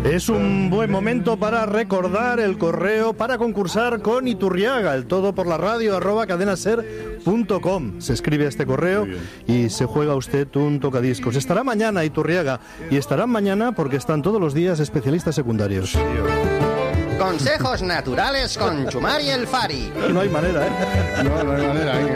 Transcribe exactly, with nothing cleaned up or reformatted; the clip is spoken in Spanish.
Es un buen momento para recordar el correo para concursar con Iturriaga, el todo por la radio, arroba cadenaser punto com. Se escribe a este correo y se juega usted un tocadiscos. Estará mañana Iturriaga, y estarán mañana porque están todos los días especialistas secundarios. Consejos naturales con Chumari el Fari. No hay manera, ¿eh? No, no hay manera.